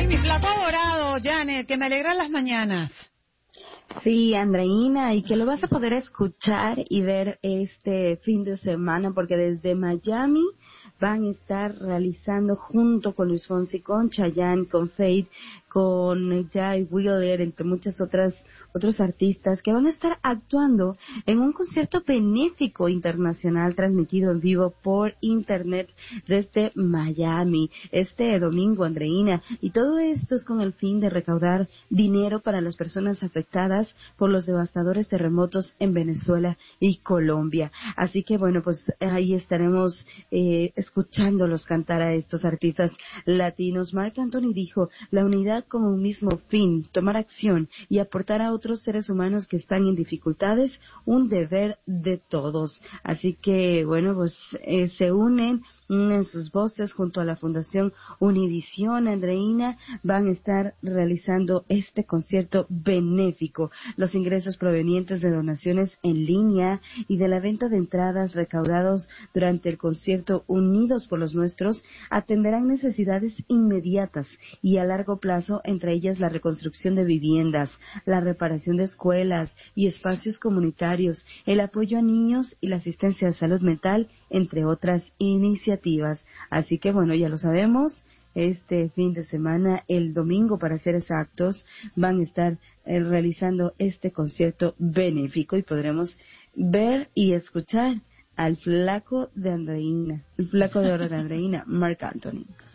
mi flaco adorado, Janet, que me alegra las mañanas. Sí, Andreina, y que lo vas a poder escuchar y ver este fin de semana, porque desde Miami van a estar realizando junto con Luis Fonsi, con Chayanne, con Faith, con Jay Wheeler, entre muchas otros artistas que van a estar actuando en un concierto benéfico internacional transmitido en vivo por internet desde Miami este domingo, Andreina, y todo esto es con el fin de recaudar dinero para las personas afectadas por los devastadores terremotos en Venezuela y Colombia. Así que bueno, pues ahí estaremos escuchándolos cantar a estos artistas latinos. Marc Anthony dijo: la unidad con un mismo fin, tomar acción y aportar a otros seres humanos que están en dificultades, un deber de todos. Así que bueno, pues se unen sus voces junto a la Fundación Univisión, Andreina, van a estar realizando este concierto benéfico. Los ingresos provenientes de donaciones en línea y de la venta de entradas recaudados durante el concierto Unidos por los Nuestros atenderán necesidades inmediatas y a largo plazo, entre ellas la reconstrucción de viviendas, la reparación de escuelas y espacios comunitarios, el apoyo a niños y la asistencia de salud mental, entre otras iniciativas. Así que bueno, ya lo sabemos, este fin de semana, el domingo para ser exactos, van a estar realizando este concierto benéfico y podremos ver y escuchar al flaco de Andreina, el flaco de oro de Andreina, Marc Anthony.